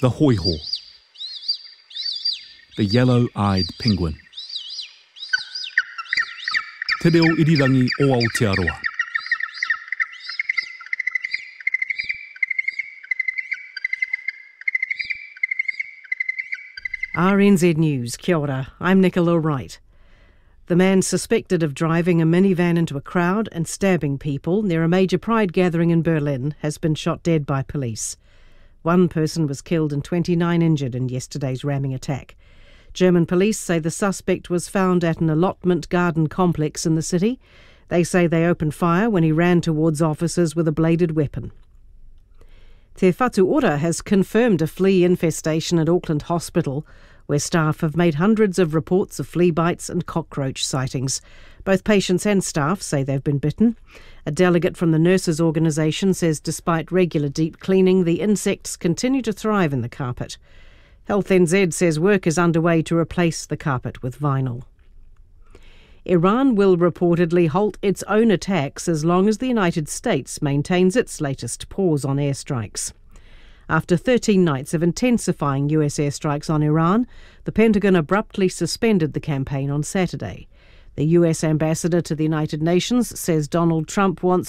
The hoiho. The yellow-eyed penguin. Te reo irirangi o Aotearoa. RNZ News, kia ora, I'm Nicola Wright. The man suspected of driving a minivan into a crowd and stabbing people near a major pride gathering in Berlin has been shot dead by police. One person was killed and 29 injured in yesterday's ramming attack. German police say the suspect was found at an allotment garden complex in the city. They say they opened fire when he ran towards officers with a bladed weapon. Te Whatu Ora has confirmed a flea infestation at Auckland Hospital, where staff have made hundreds of reports of flea bites and cockroach sightings. Both patients and staff say they've been bitten. A delegate from the nurses' organisation says despite regular deep cleaning, the insects continue to thrive in the carpet. Health NZ says work is underway to replace the carpet with vinyl. Iran will reportedly halt its own attacks as long as the United States maintains its latest pause on airstrikes. After 13 nights of intensifying US airstrikes on Iran, the Pentagon abruptly suspended the campaign on Saturday. The US ambassador to the United Nations says Donald Trump wants